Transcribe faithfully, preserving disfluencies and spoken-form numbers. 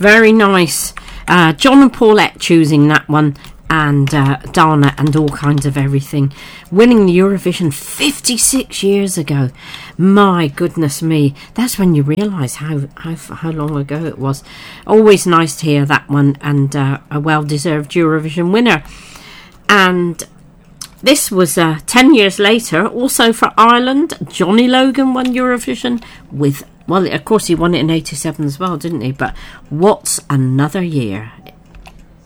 Very nice. Uh, John and Paulette choosing that one, and uh, Dana and All Kinds of Everything, winning the Eurovision fifty-six years ago. My goodness me, that's when you realise how, how how long ago it was. Always nice to hear that one, and uh, a well-deserved Eurovision winner. And this was uh, ten years later, also for Ireland. Johnny Logan won Eurovision with, well, of course he won it in eighty-seven as well, didn't he? But What's Another Year?